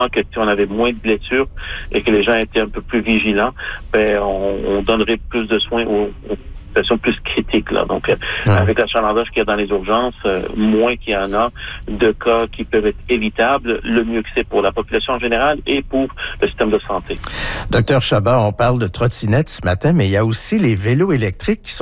que si on avait moins de blessures et que les gens étaient un peu plus vigilants, on donnerait plus de soins aux situations plus critiques, là. Donc, avec l'achalandage qu'il y a dans les urgences, moins qu'il y en a de cas qui peuvent être évitables, le mieux que c'est pour la population en général et pour le système de santé. Docteur Chabot, on parle de trottinettes ce matin, mais il y a aussi les vélos électriques qui sont